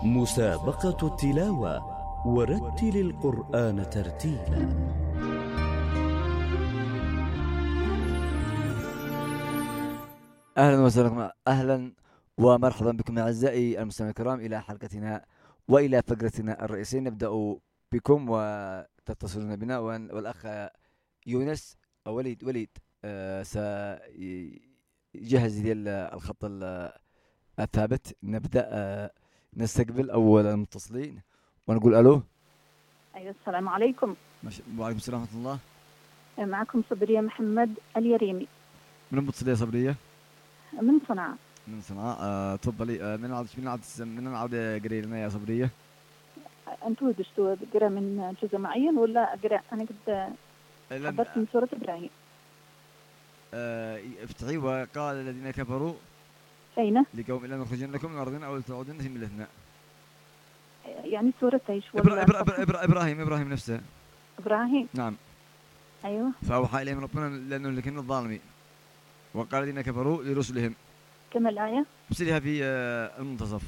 مسابقة التلاوة ورتل القرآن ترتيلا. أهلا ومرحبا بكم أعزائي المستمعين الكرام إلى حلقتنا وإلى فقرتنا الرئيسية. نبدأ بكم وتتصلون بنا، والأخ يونس وليد سيجهز لي الخط الثابت. نبدأ نستقبل أول المتصلين ونقول ألو. أيوة، السلام عليكم. وعليكم السلام ورحمة الله. معكم صبرية محمد اليريمي. من المتصلية صبرية؟ من صنعاء. من صنعاء. تفضلي. من عاد قري لنا يا صبرية. أنتوا دشتوا قرأ من جزء معين ولا أقرأ؟ أنا قد حضرت من سورة إبراهيم. افتحي. وقال الذين كفروا أين؟ لقوم إلا نخرجن لكم من أرضنا أو لتعودن في ملتنا. يعني سورة إيش؟ إبراهيم نفسه. إبراهيم. نعم. أيوة. فأوحى إليهم ربنا لنهلكن الظالمين. وقال الذين كفروا لرسلهم. كم الآية؟ بسلها في المنتصف.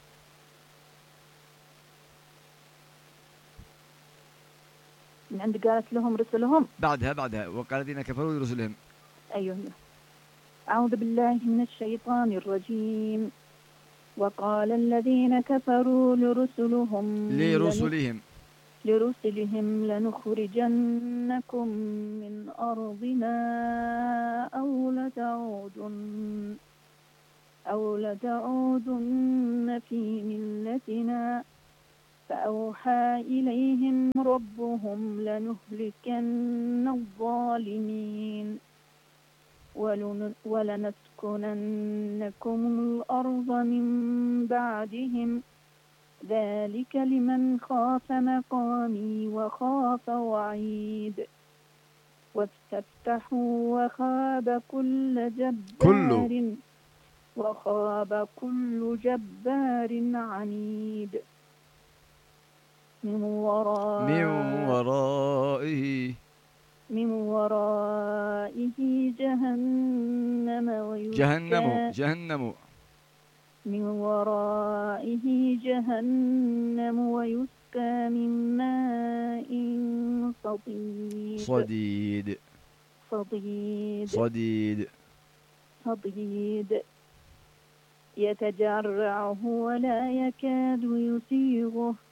من عند قالت لهم رسلهم. بعدها وقال الذين كفروا لرسلهم. أيوه. أعوذ بالله من الشيطان الرجيم. وقال الذين كفروا لرسلهم لنخرجنكم من أرضنا أو لتعودن في ملتنا فأوحى إليهم ربهم لنهلكن الظالمين ولنسكننكم الأرض من بعدهم ذلك لمن خاف مقامي وخاف وعيد. واستفتحوا وخاب كل جبار عنيد. من ورائه جهنم من ورائه جهنم ويسقى من ماء صديد يتجرعه ولا يكاد يسيغه